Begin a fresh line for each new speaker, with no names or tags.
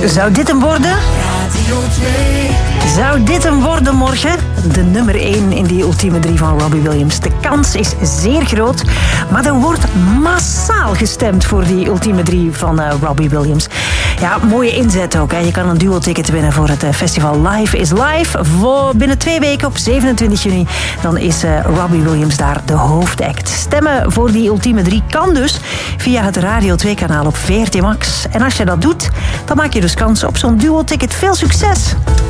Zou dit hem worden? Zou dit hem worden morgen? De nummer 1 in die ultieme 3 van Robbie Williams. De kans is zeer groot, maar er wordt massaal gestemd voor die ultieme 3 van Robbie Williams. Ja, mooie inzet ook. Hè. Je kan een duo-ticket winnen voor het festival Live is Live. Binnen 2 weken op 27 juni. Dan is Robbie Williams daar de hoofdact. Stemmen voor die ultieme 3 kan dus via het Radio 2-kanaal op VRT Max. En als je dat doet, dan maak je dus kans op zo'n duo-ticket. Veel succes!